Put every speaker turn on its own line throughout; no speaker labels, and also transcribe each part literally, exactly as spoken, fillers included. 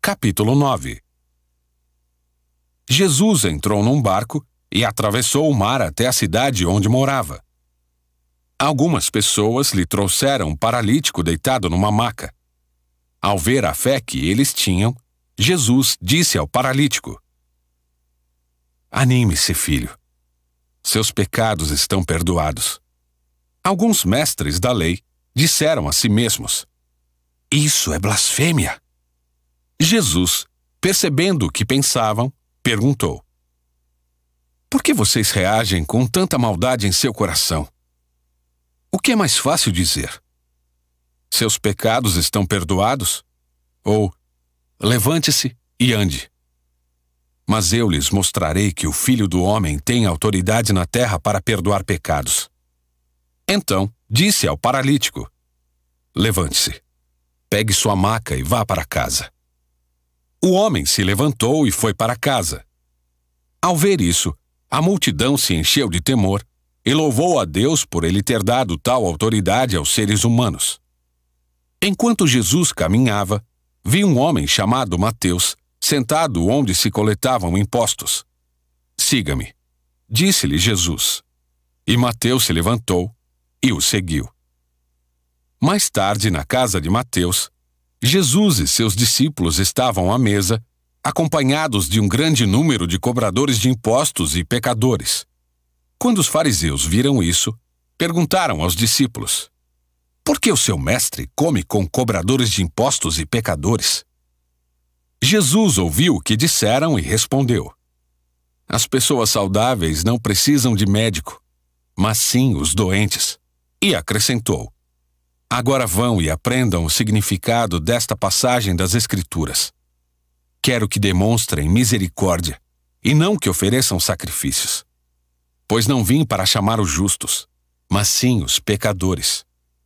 Capítulo nove. Jesus entrou num barco e atravessou o mar até a cidade onde morava. Algumas pessoas lhe trouxeram um paralítico deitado numa maca. Ao ver a fé que eles tinham, Jesus disse ao paralítico: "Anime-se, filho. Seus pecados estão perdoados." Alguns mestres da lei disseram a si mesmos: "Isso é blasfêmia." Jesus, percebendo o que pensavam, perguntou: "Por que vocês reagem com tanta maldade em seu coração? O que é mais fácil dizer? Seus pecados estão perdoados? Ou levante-se e ande? Mas eu lhes mostrarei que o Filho do Homem tem autoridade na terra para perdoar pecados." Então disse ao paralítico: "Levante-se, pegue sua maca e vá para casa." O homem se levantou e foi para casa. Ao ver isso, a multidão se encheu de temor e louvou a Deus por ele ter dado tal autoridade aos seres humanos. Enquanto Jesus caminhava, viu um homem chamado Mateus sentado onde se coletavam impostos. "Siga-me", disse-lhe Jesus. E Mateus se levantou e o seguiu. Mais tarde, na casa de Mateus, Jesus e seus discípulos estavam à mesa, acompanhados de um grande número de cobradores de impostos e pecadores. Quando os fariseus viram isso, perguntaram aos discípulos: "Por que o seu mestre come com cobradores de impostos e pecadores?" Jesus ouviu o que disseram e respondeu: "As pessoas saudáveis não precisam de médico, mas sim os doentes." E acrescentou: "Agora vão e aprendam o significado desta passagem das Escrituras. Quero que demonstrem misericórdia e não que ofereçam sacrifícios. Pois não vim para chamar os justos, mas sim os pecadores."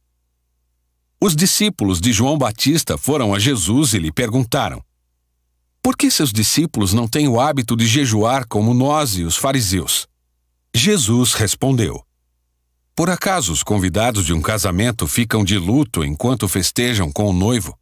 Os discípulos de João Batista foram a Jesus e lhe perguntaram: "Por que seus discípulos não têm o hábito de jejuar como nós e os fariseus?" Jesus respondeu: "Por acaso os convidados de um casamento ficam de luto enquanto festejam com o noivo?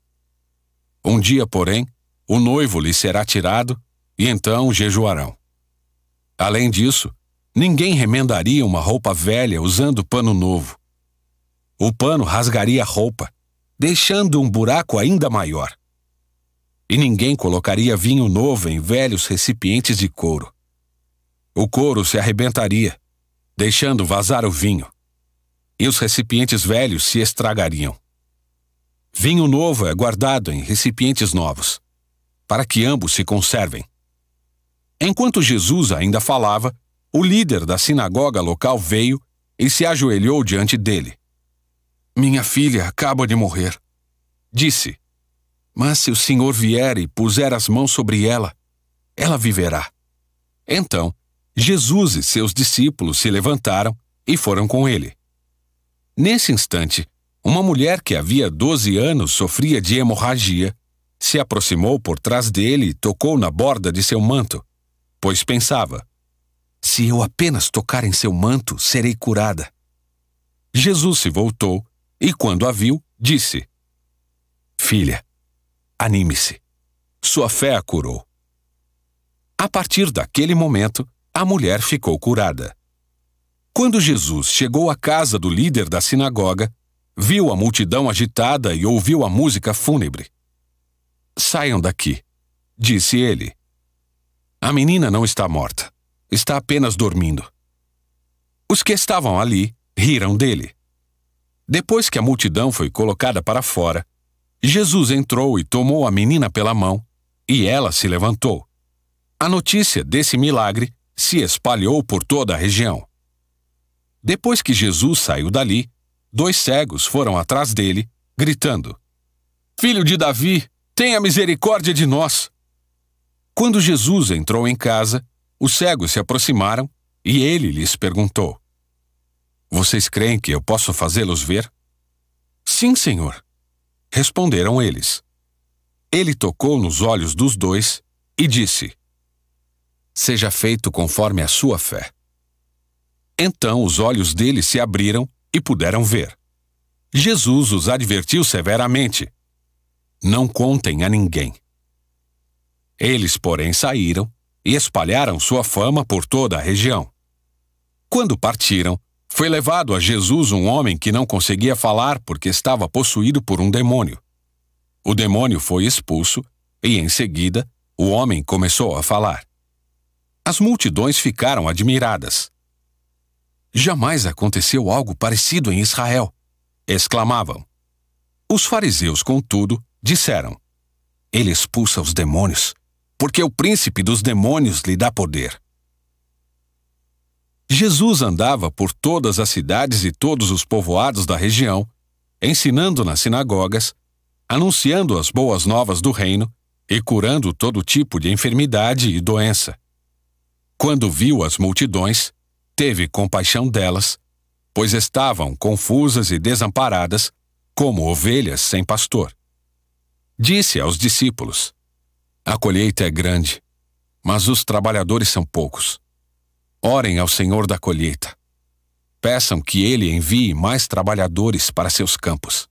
Um dia, porém, o noivo lhe será tirado e então jejuarão. Além disso, ninguém remendaria uma roupa velha usando pano novo. O pano rasgaria a roupa, deixando um buraco ainda maior. E ninguém colocaria vinho novo em velhos recipientes de couro. O couro se arrebentaria, deixando vazar o vinho, e os recipientes velhos se estragariam. Vinho novo é guardado em recipientes novos, para que ambos se conservem." Enquanto Jesus ainda falava, o líder da sinagoga local veio e se ajoelhou diante dele. "Minha filha acaba de morrer", disse. "Mas se o Senhor vier e puser as mãos sobre ela, ela viverá." Então, Jesus e seus discípulos se levantaram e foram com ele. Nesse instante, uma mulher que havia doze anos sofria de hemorragia, se aproximou por trás dele e tocou na borda de seu manto, pois pensava: "Se eu apenas tocar em seu manto, serei curada." Jesus se voltou e, quando a viu, disse: "Filha, anime-se. Sua fé a curou." A partir daquele momento, a mulher ficou curada. Quando Jesus chegou à casa do líder da sinagoga, viu a multidão agitada e ouviu a música fúnebre. "Saiam daqui", disse ele. "A menina não está morta, está apenas dormindo." Os que estavam ali riram dele. Depois que a multidão foi colocada para fora, Jesus entrou e tomou a menina pela mão, e ela se levantou. A notícia desse milagre se espalhou por toda a região. Depois que Jesus saiu dali, dois cegos foram atrás dele, gritando: "Filho de Davi, tenha misericórdia de nós." Quando Jesus entrou em casa, os cegos se aproximaram e ele lhes perguntou: "Vocês creem que eu posso fazê-los ver?" "Sim, Senhor", responderam eles. Ele tocou nos olhos dos dois e disse: "Seja feito conforme a sua fé." Então os olhos deles se abriram e puderam ver. Jesus os advertiu severamente: "Não contem a ninguém." Eles, porém, saíram e espalharam sua fama por toda a região. Quando partiram, foi levado a Jesus um homem que não conseguia falar porque estava possuído por um demônio. O demônio foi expulso e, em seguida, o homem começou a falar. As multidões ficaram admiradas. Jamais aconteceu algo parecido em Israel, exclamavam. Os fariseus, contudo, disseram: Ele expulsa os demônios, porque o príncipe dos demônios lhe dá poder. Jesus andava por todas as cidades e todos os povoados da região, ensinando nas sinagogas, anunciando as boas novas do reino e curando todo tipo de enfermidade e doença. Quando viu as multidões, teve compaixão delas, pois estavam confusas e desamparadas, como ovelhas sem pastor. Disse aos discípulos: A colheita é grande, mas os trabalhadores são poucos. Orem ao Senhor da colheita. Peçam que Ele envie mais trabalhadores para seus campos.